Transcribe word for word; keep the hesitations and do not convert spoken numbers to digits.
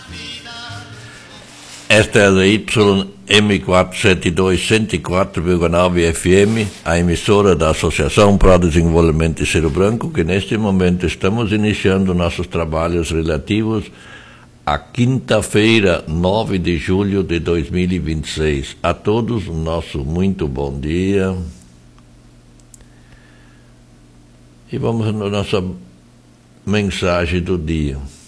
Esta é a Y M quatrocentos e setenta e dois, cento e quatro vírgula nove F M, a emissora da Associação para o Desenvolvimento de Cerro Branco, que neste momento estamos iniciando nossos trabalhos relativos à quinta-feira, nove de julho de dois mil e vinte e seis. A todos, nosso muito bom dia. E vamos na nossa mensagem do dia.